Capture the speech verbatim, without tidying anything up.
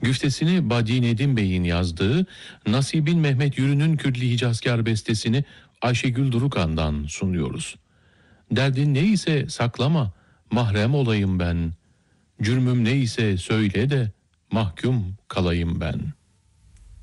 Güftesini Badi Nedim Bey'in yazdığı, Nasibin Mehmet Yürü'nün Külli Hicazkar bestesini Ayşegül Durukan'dan sunuyoruz. Derdin neyse saklama, mahrem olayım ben. Cürmüm neyse söyle de mahkum kalayım ben.